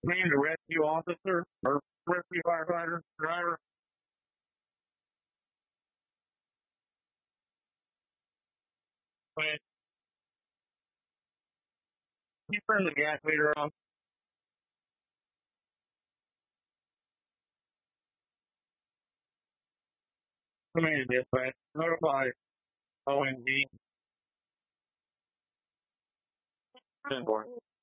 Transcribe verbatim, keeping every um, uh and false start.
Command a rescue officer or rescue firefighter driver. When you turn the gas meter off. Command dispatch. Notify O N G. ten four.